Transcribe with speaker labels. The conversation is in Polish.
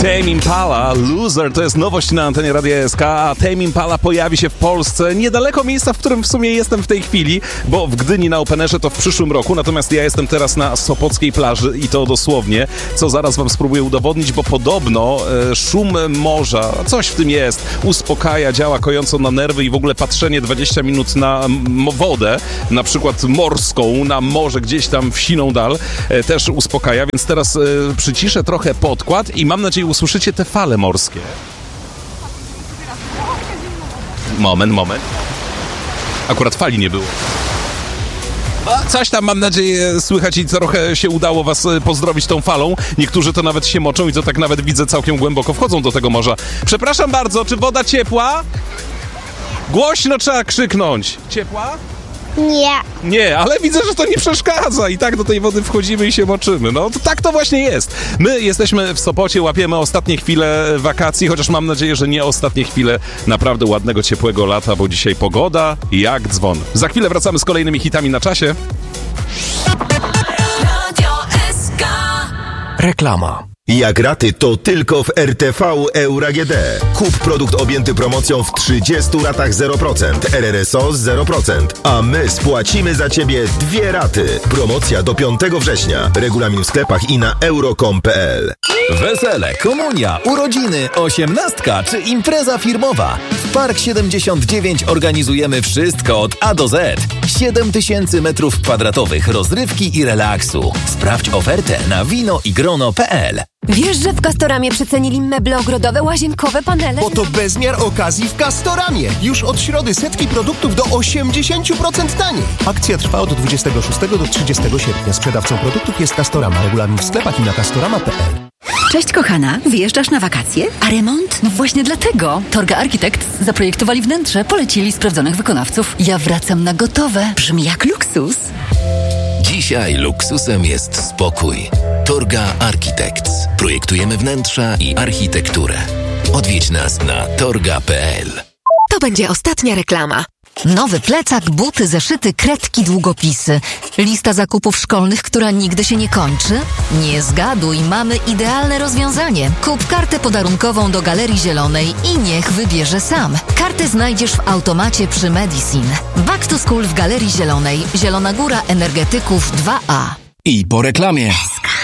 Speaker 1: Tame Impala, Loser, to jest nowość na antenie Radia SK, a Tame Impala pojawi się w Polsce niedaleko miejsca, w którym w sumie jestem w tej chwili, bo w Gdyni na Openerze to w przyszłym roku, natomiast ja jestem teraz na Sopockiej plaży i to dosłownie, co zaraz wam spróbuję udowodnić, bo podobno szum morza, coś w tym jest, uspokaja, działa kojąco na nerwy i w ogóle patrzenie 20 minut na wodę, na przykład morską, na morze gdzieś tam w siną dal, też uspokaja, więc teraz przyciszę trochę podkład i mam nadzieję usłyszycie te fale morskie. Moment. Akurat fali nie było. Coś tam mam nadzieję słychać i trochę się udało was pozdrowić tą falą. Niektórzy to nawet się moczą i to tak nawet widzę całkiem głęboko wchodzą do tego morza. Przepraszam bardzo, czy woda ciepła? Głośno trzeba krzyknąć. Ciepła? Nie, ale widzę, że to nie przeszkadza i tak do tej wody wchodzimy i się moczymy. No to tak to właśnie jest. My jesteśmy w Sopocie, łapiemy ostatnie chwile wakacji, chociaż mam nadzieję, że nie ostatnie chwile naprawdę ładnego, ciepłego lata, bo dzisiaj pogoda jak dzwon. Za chwilę wracamy z kolejnymi hitami na czasie.
Speaker 2: Reklama.
Speaker 3: Jak raty, to tylko w RTV Euro AGD. Kup produkt objęty promocją w 30 ratach 0%, RRSO 0%, a my spłacimy za Ciebie 2 raty. Promocja do 5 września. Regulamin w sklepach i na euro.com.pl.
Speaker 2: Wesele, komunia, urodziny, 18 czy impreza firmowa. W Park 79 organizujemy wszystko od A do Z. 7000 m2 rozrywki i relaksu. Sprawdź ofertę na winoigrono.pl.
Speaker 4: Wiesz, że w Castoramie przecenili meble ogrodowe, łazienkowe, panele?
Speaker 5: Bo to bezmiar okazji w Castoramie. Już od środy setki produktów do 80% taniej. Akcja trwa od 26 do 30 sierpnia. Sprzedawcą produktów jest Castorama. Regulamin w sklepach i na castorama.pl.
Speaker 6: Cześć kochana, wyjeżdżasz na wakacje? A remont? No właśnie dlatego. Torga Architects zaprojektowali wnętrze, polecili sprawdzonych wykonawców. Ja wracam na gotowe. Brzmi jak luksus.
Speaker 2: Dzisiaj luksusem jest spokój. Torga Architects. Projektujemy wnętrza i architekturę. Odwiedź nas na torga.pl.
Speaker 4: To będzie ostatnia reklama.
Speaker 6: Nowy plecak, buty, zeszyty, kredki, długopisy. Lista zakupów szkolnych, która nigdy się nie kończy? Nie zgaduj, mamy idealne rozwiązanie. Kup kartę podarunkową do Galerii Zielonej i niech wybierze sam. Kartę znajdziesz w automacie przy Medicine. Back to School w Galerii Zielonej. Zielona Góra Energetyków 2A.
Speaker 2: I po reklamie.